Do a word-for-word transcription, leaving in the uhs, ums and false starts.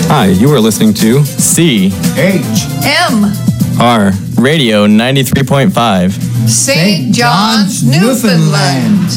Hi, you are listening to C H M R Radio ninety-three point five. Saint John's, Newfoundland.